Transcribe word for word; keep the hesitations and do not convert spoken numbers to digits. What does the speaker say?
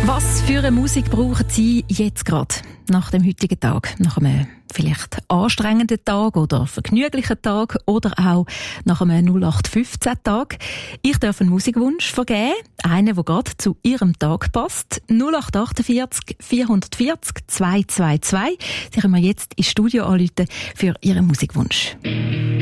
Was für eine Musik brauchen Sie jetzt gerade, nach dem heutigen Tag? Nach einem vielleicht anstrengenden Tag oder vergnüglichen Tag oder auch nach einem null acht fünfzehn Tag? Ich darf einen Musikwunsch vergeben, einen, der gerade zu Ihrem Tag passt. null acht achtundvierzig vierhundertvierzig zweihundertzweiundzwanzig. Sie können mir jetzt ins Studio anrufen für Ihren Musikwunsch.